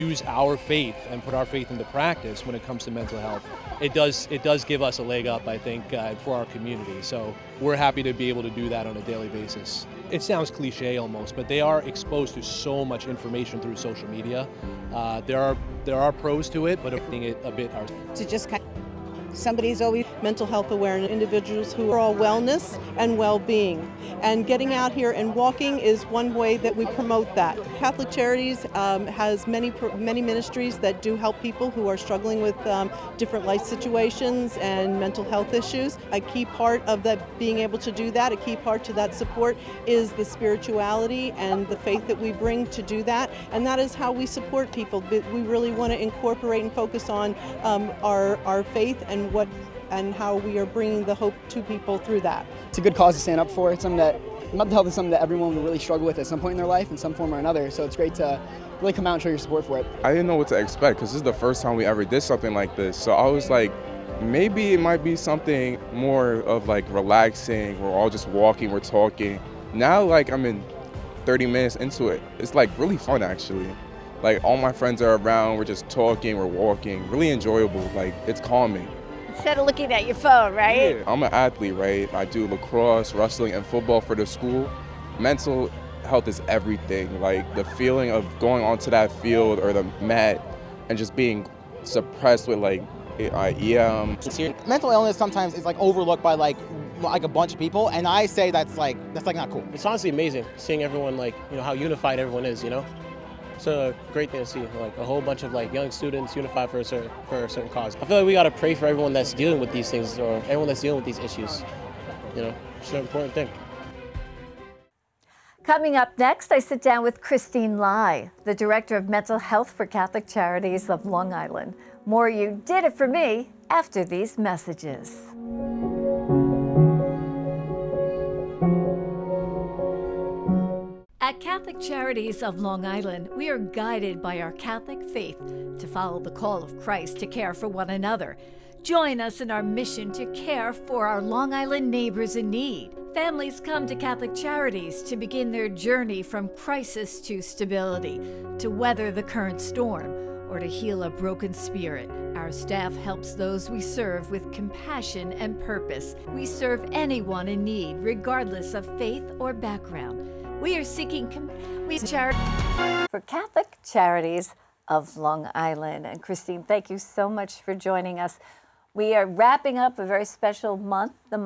use our faith and put our faith into practice when it comes to mental health, it does give us a leg up, I think, for our community. So we're happy to be able to do that on a daily basis. It sounds cliche almost, but they are exposed to so much information through social media. There are pros to it, but putting it a bit to just kind of, somebody's always mental health aware, and individuals who are all wellness and well-being. And getting out here and walking is one way that we promote that. Catholic Charities has many ministries that do help people who are struggling with different life situations and mental health issues. A key part of that, being able to do that, a key part to that support is the spirituality and the faith that we bring to do that. And that is how we support people. We really want to incorporate and focus on our faith and how we are bringing the hope to people through that. It's a good cause to stand up for. It's something that mental health is something that everyone will really struggle with at some point in their life in some form or another. So it's great to really come out and show your support for it. I didn't know what to expect because this is the first time we ever did something like this. So I was like, maybe it might be something more of like relaxing. We're all just walking, we're talking. Now like I'm in 30 minutes into it. It's like really fun actually. Like all my friends are around, we're just talking, we're walking. Really enjoyable, like it's calming. Instead of looking at your phone, right? Yeah, I'm an athlete, right? I do lacrosse, wrestling, and football for the school. Mental health is everything. Like the feeling of going onto that field or the mat and just being suppressed with like, Mental illness sometimes is like overlooked by like a bunch of people, and I say that's like not cool. It's honestly amazing seeing everyone how unified everyone is, It's a great thing to see, like a whole bunch of young students unified for a certain cause. I feel like we gotta pray for everyone that's dealing with these things or everyone that's dealing with these issues. It's an important thing. Coming up next, I sit down with Christine Lai, the Director of Mental Health for Catholic Charities of Long Island. More You Did It For Me after these messages. At Catholic Charities of Long Island, we are guided by our Catholic faith to follow the call of Christ to care for one another. Join us in our mission to care for our Long Island neighbors in need. Families come to Catholic Charities to begin their journey from crisis to stability, to weather the current storm, or to heal a broken spirit. Our staff helps those we serve with compassion and purpose. We serve anyone in need, regardless of faith or background. We are seeking charity for Catholic Charities of Long Island. And Christine, thank you so much for joining us. We are wrapping up a very special month, the